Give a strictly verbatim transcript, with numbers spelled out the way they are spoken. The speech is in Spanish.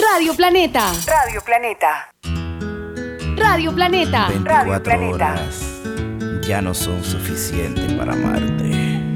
Radio Planeta. Radio Planeta. Radio Planeta. veinticuatro horas ya no son suficientes para amarte.